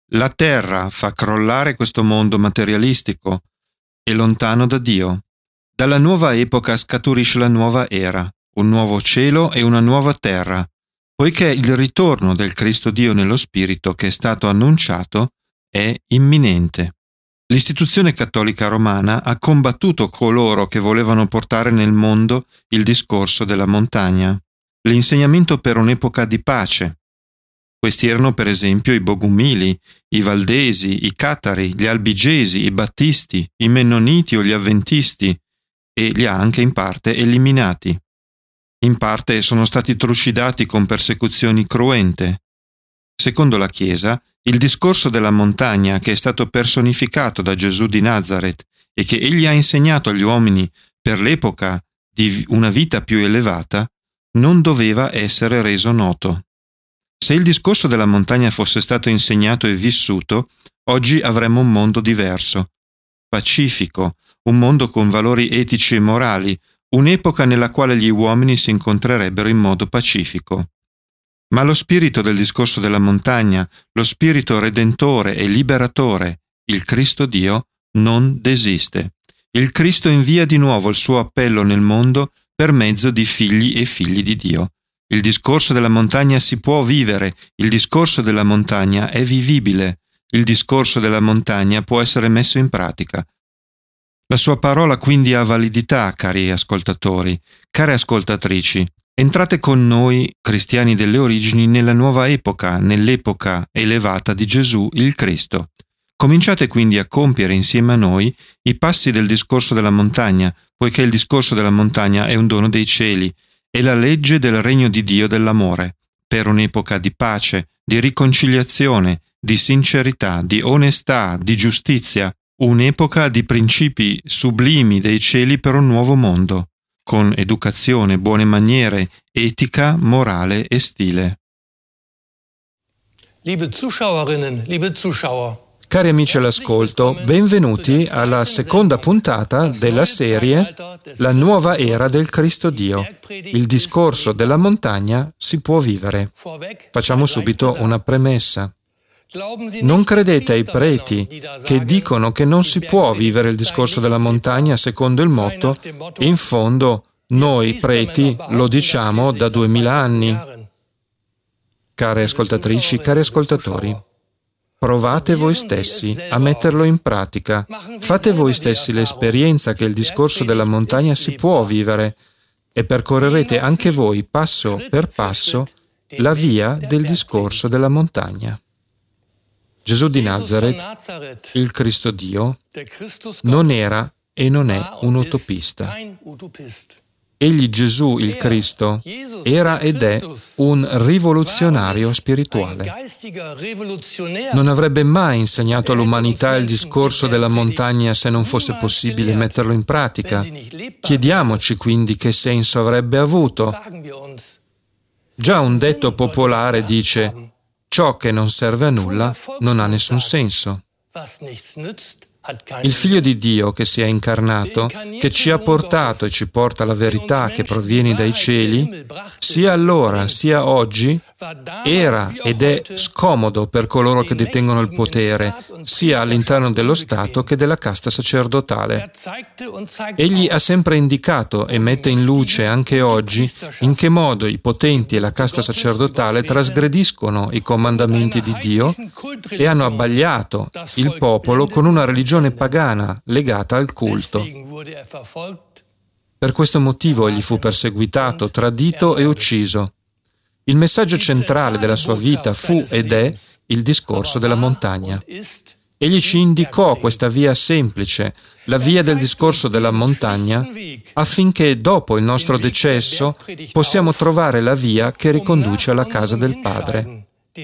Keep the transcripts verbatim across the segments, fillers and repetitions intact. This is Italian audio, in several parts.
La terra fa crollare questo mondo materialistico e lontano da Dio. Dalla nuova epoca scaturisce la nuova era, un nuovo cielo e una nuova terra, poiché il ritorno del Cristo Dio nello Spirito che è stato annunciato è imminente. L'istituzione cattolica romana ha combattuto coloro che volevano portare nel mondo il discorso della montagna, l'insegnamento per un'epoca di pace. Questi erano per esempio i Bogumili, i Valdesi, i Catari, gli Albigesi, i Battisti, i Mennoniti o gli Avventisti, e li ha anche in parte eliminati. In parte sono stati trucidati con persecuzioni cruente. Secondo la Chiesa, il discorso della montagna che è stato personificato da Gesù di Nazaret e che egli ha insegnato agli uomini per l'epoca di una vita più elevata, non doveva essere reso noto. Se il discorso della montagna fosse stato insegnato e vissuto, oggi avremmo un mondo diverso, pacifico, un mondo con valori etici e morali, un'epoca nella quale gli uomini si incontrerebbero in modo pacifico. Ma lo spirito del discorso della montagna, lo spirito redentore e liberatore, il Cristo Dio, non desiste. Il Cristo invia di nuovo il suo appello nel mondo per mezzo di figli e figli di Dio. Il discorso della montagna si può vivere, il discorso della montagna è vivibile, il discorso della montagna può essere messo in pratica. La sua parola quindi ha validità, cari ascoltatori, care ascoltatrici. Entrate con noi, cristiani delle origini, nella nuova epoca, nell'epoca elevata di Gesù il Cristo. Cominciate quindi a compiere insieme a noi i passi del discorso della montagna, poiché il discorso della montagna è un dono dei cieli, è la legge del regno di Dio dell'amore, per un'epoca di pace, di riconciliazione, di sincerità, di onestà, di giustizia, un'epoca di principi sublimi dei cieli per un nuovo mondo, con educazione, buone maniere, etica, morale e stile. Liebe Zuschauerinnen, liebe Zuschauer. Cari amici all'ascolto, benvenuti alla seconda puntata della serie La nuova era del Cristo Dio. Il discorso della montagna si può vivere. Facciamo subito una premessa. Non credete ai preti che dicono che non si può vivere il discorso della montagna secondo il motto «In fondo noi preti lo diciamo da duemila anni». Care ascoltatrici, cari ascoltatori, provate voi stessi a metterlo in pratica. Fate voi stessi l'esperienza che il discorso della montagna si può vivere e percorrerete anche voi passo per passo la via del discorso della montagna. Gesù di Nazaret, il Cristo Dio, non era e non è un utopista. Egli, Gesù, il Cristo, era ed è un rivoluzionario spirituale. Non avrebbe mai insegnato all'umanità il discorso della montagna se non fosse possibile metterlo in pratica. Chiediamoci quindi che senso avrebbe avuto. Già un detto popolare dice: ciò che non serve a nulla non ha nessun senso. Il Figlio di Dio che si è incarnato, che ci ha portato e ci porta la verità che proviene dai cieli, sia allora sia oggi, era ed è scomodo per coloro che detengono il potere, sia all'interno dello Stato che della casta sacerdotale. Egli ha sempre indicato e mette in luce anche oggi in che modo i potenti e la casta sacerdotale trasgrediscono i comandamenti di Dio e hanno abbagliato il popolo con una religione pagana legata al culto. Per questo motivo egli fu perseguitato, tradito e ucciso. Il messaggio centrale della sua vita fu ed è il discorso della montagna. Egli ci indicò questa via semplice, la via del discorso della montagna, affinché dopo il nostro decesso possiamo trovare la via che riconduce alla casa del Padre.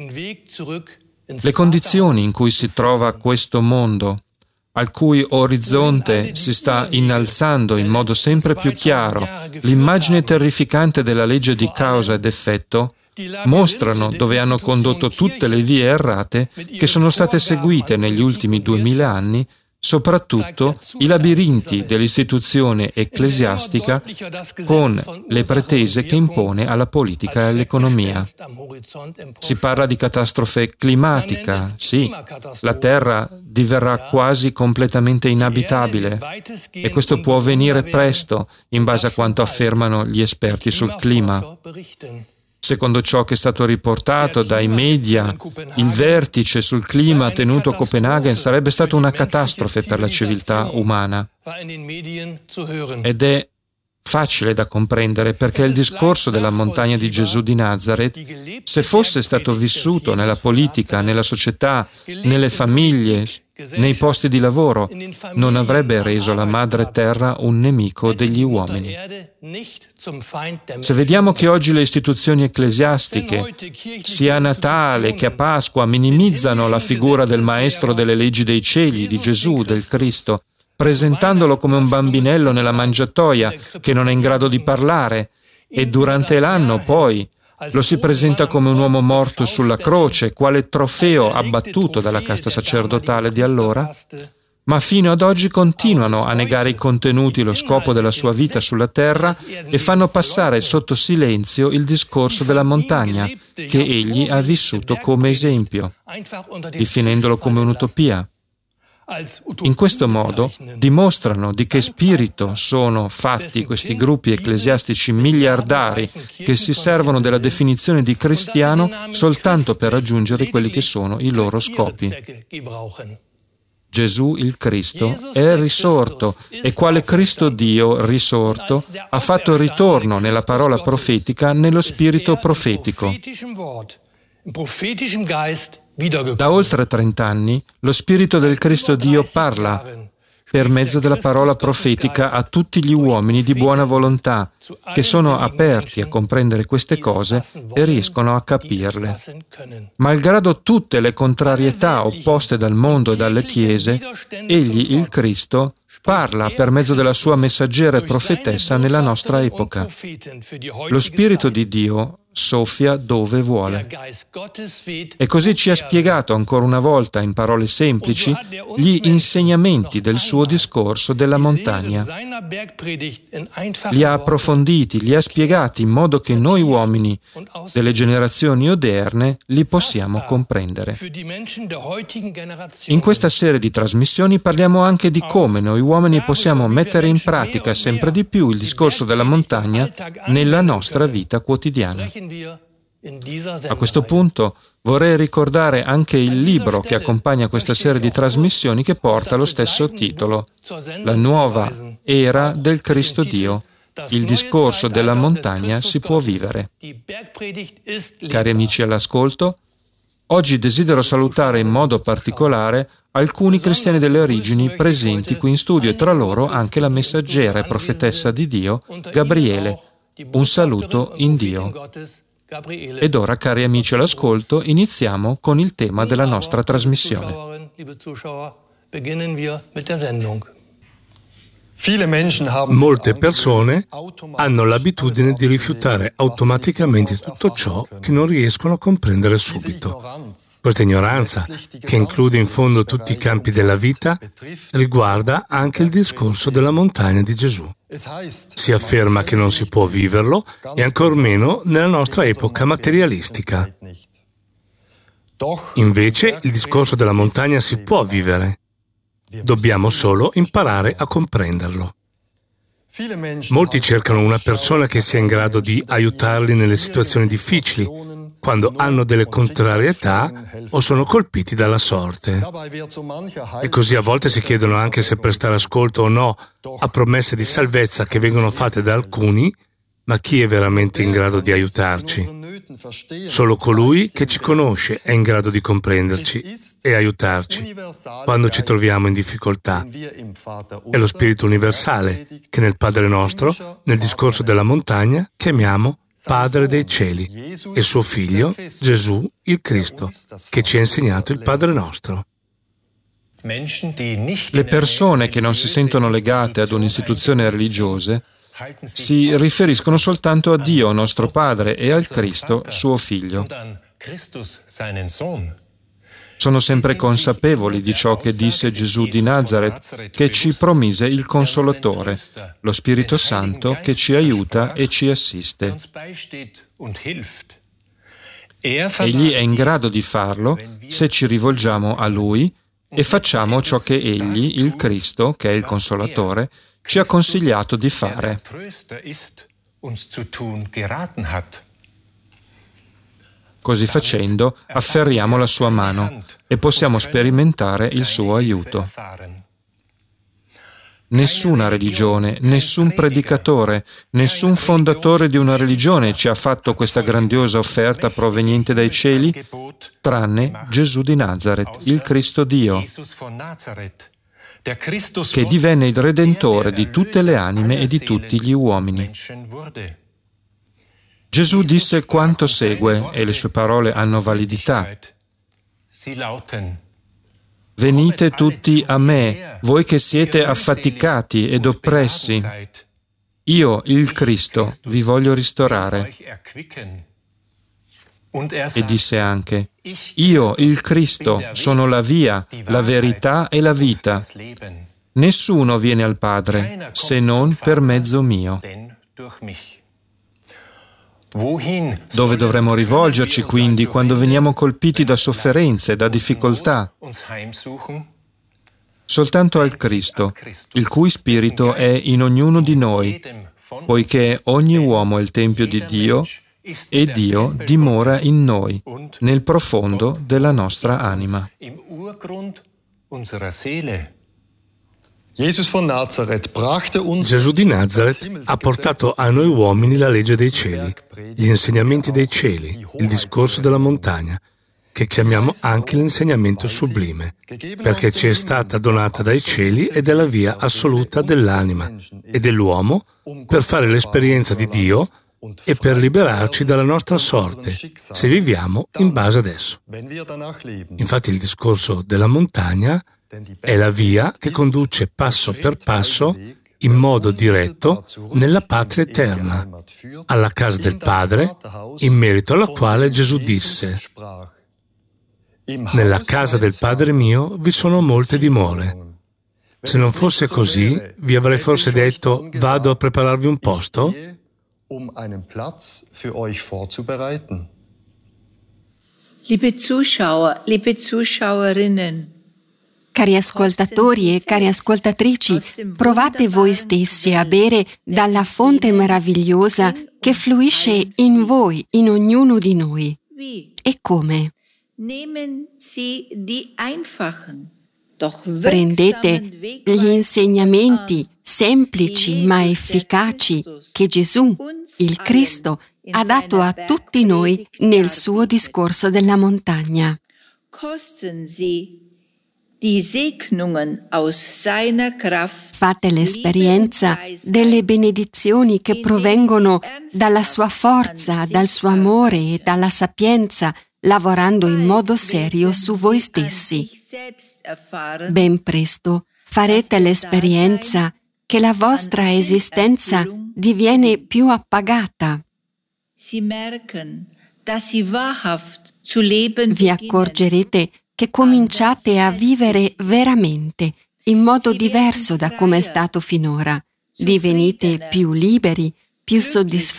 Le condizioni in cui si trova questo mondo, al cui orizzonte si sta innalzando in modo sempre più chiaro l'immagine terrificante della legge di causa ed effetto, mostrano dove hanno condotto tutte le vie errate che sono state seguite negli ultimi duemila anni soprattutto i labirinti dell'istituzione ecclesiastica con le pretese che impone alla politica e all'economia. Si parla di catastrofe climatica, sì, la Terra diverrà quasi completamente inabitabile e questo può avvenire presto in base a quanto affermano gli esperti sul clima. Secondo ciò che è stato riportato dai media, il vertice sul clima tenuto a Copenaghen sarebbe stato una catastrofe per la civiltà umana. Ed è facile da comprendere perché il discorso della montagna di Gesù di Nazareth, se fosse stato vissuto nella politica, nella società, nelle famiglie, nei posti di lavoro, non avrebbe reso la madre terra un nemico degli uomini. Se vediamo che oggi le istituzioni ecclesiastiche, sia a Natale che a Pasqua, minimizzano la figura del Maestro delle leggi dei cieli, di Gesù, del Cristo, presentandolo come un bambinello nella mangiatoia che non è in grado di parlare, e durante l'anno poi lo si presenta come un uomo morto sulla croce, quale trofeo abbattuto dalla casta sacerdotale di allora, ma fino ad oggi continuano a negare i contenuti e lo scopo della sua vita sulla terra e fanno passare sotto silenzio il discorso della montagna che egli ha vissuto come esempio, definendolo come un'utopia. In questo modo dimostrano di che spirito sono fatti questi gruppi ecclesiastici miliardari che si servono della definizione di cristiano soltanto per raggiungere quelli che sono i loro scopi. Gesù il Cristo è risorto e quale Cristo Dio risorto ha fatto ritorno nella parola profetica nello spirito profetico. Da oltre trent'anni lo Spirito del Cristo Dio parla per mezzo della parola profetica a tutti gli uomini di buona volontà che sono aperti a comprendere queste cose e riescono a capirle. Malgrado tutte le contrarietà opposte dal mondo e dalle chiese, egli, il Cristo, parla per mezzo della sua messaggera e profetessa nella nostra epoca. Lo Spirito di Dio soffia dove vuole. E così ci ha spiegato ancora una volta in parole semplici gli insegnamenti del suo discorso della montagna. Li ha approfonditi, li ha spiegati in modo che noi uomini delle generazioni odierne li possiamo comprendere. In questa serie di trasmissioni parliamo anche di come noi uomini possiamo mettere in pratica sempre di più il discorso della montagna nella nostra vita quotidiana. A questo punto vorrei ricordare anche il libro che accompagna questa serie di trasmissioni che porta lo stesso titolo, La nuova era del Cristo Dio. Il discorso della montagna si può vivere. Cari amici all'ascolto, oggi desidero salutare in modo particolare alcuni cristiani delle origini presenti qui in studio e tra loro anche la messaggera e profetessa di Dio, Gabriele. Un saluto in Dio. Ed ora, cari amici all'ascolto, iniziamo con il tema della nostra trasmissione. Molte persone hanno l'abitudine di rifiutare automaticamente tutto ciò che non riescono a comprendere subito. Questa ignoranza, che include in fondo tutti i campi della vita, riguarda anche il discorso della montagna di Gesù. Si afferma che non si può viverlo e ancor meno nella nostra epoca materialistica. Invece il discorso della montagna si può vivere. Dobbiamo solo imparare a comprenderlo. Molti cercano una persona che sia in grado di aiutarli nelle situazioni difficili, quando hanno delle contrarietà o sono colpiti dalla sorte. E così a volte si chiedono anche se prestare ascolto o no a promesse di salvezza che vengono fatte da alcuni, ma chi è veramente in grado di aiutarci? Solo colui che ci conosce è in grado di comprenderci e aiutarci quando ci troviamo in difficoltà. È lo Spirito universale che nel Padre nostro, nel discorso della montagna, chiamiamo Padre dei cieli e suo Figlio, Gesù il Cristo, che ci ha insegnato il Padre nostro. Le persone che non si sentono legate ad un'istituzione religiosa si riferiscono soltanto a Dio, nostro Padre, e al Cristo, suo Figlio. Sono sempre consapevoli di ciò che disse Gesù di Nazaret, che ci promise il Consolatore, lo Spirito Santo che ci aiuta e ci assiste. Egli è in grado di farlo se ci rivolgiamo a Lui e facciamo ciò che Egli, il Cristo, che è il Consolatore, ci ha consigliato di fare. Così facendo, afferriamo la sua mano e possiamo sperimentare il suo aiuto. Nessuna religione, nessun predicatore, nessun fondatore di una religione ci ha fatto questa grandiosa offerta proveniente dai cieli, tranne Gesù di Nazaret, il Cristo Dio, che divenne il Redentore di tutte le anime e di tutti gli uomini. Gesù disse quanto segue, e le sue parole hanno validità. Venite tutti a me, voi che siete affaticati ed oppressi. Io, il Cristo, vi voglio ristorare. E disse anche, io, il Cristo, sono la via, la verità e la vita. Nessuno viene al Padre, se non per mezzo mio. Dove dovremmo rivolgerci quindi quando veniamo colpiti da sofferenze, da difficoltà? Soltanto al Cristo, il cui spirito è in ognuno di noi, poiché ogni uomo è il Tempio di Dio e Dio dimora in noi, nel profondo della nostra anima. Gesù di Nazaret ha portato a noi uomini la legge dei cieli, gli insegnamenti dei cieli, il discorso della montagna, che chiamiamo anche l'insegnamento sublime, perché ci è stata donata dai cieli ed è la via assoluta dell'anima e dell'uomo per fare l'esperienza di Dio e per liberarci dalla nostra sorte, se viviamo in base ad esso. Infatti il discorso della montagna è la via che conduce passo per passo, in modo diretto, nella patria eterna, alla casa del Padre, in merito alla quale Gesù disse: «Nella casa del Padre mio vi sono molte dimore. Se non fosse così, vi avrei forse detto: vado a prepararvi un posto?» Liebe Zuschauer, liebe Zuschauerinnen, cari ascoltatori e cari ascoltatrici, provate voi stessi a bere dalla fonte meravigliosa che fluisce in voi, in ognuno di noi. E come? Prendete gli insegnamenti semplici ma efficaci che Gesù, il Cristo, ha dato a tutti noi nel suo discorso della montagna. Fate l'esperienza delle benedizioni che provengono dalla sua forza, dal suo amore e dalla sapienza, lavorando in modo serio su voi stessi. Ben presto farete l'esperienza che la vostra esistenza diviene più appagata. Vi accorgerete che cominciate a vivere veramente in modo diverso da come è stato finora. Divenite più liberi, più soddisfatti